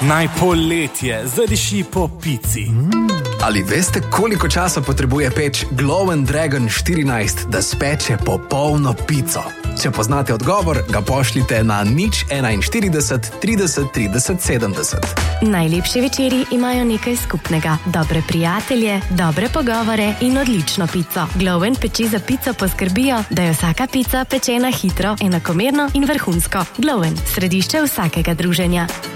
Naj poletje zadiši po pici. Ali veste, koliko časa potrebuje peč Glow & Dragon 14, da speče popolno pico? Če poznate odgovor, ga pošljite na 041 30 30 70. Najlepši večeri imajo nekaj skupnega. Dobre prijatelje, dobre pogovore in odlično pico. Glow & peči za pico poskrbijo, da je vsaka pica pečena hitro, enakomerno in vrhunsko. Glow & središče vsakega druženja.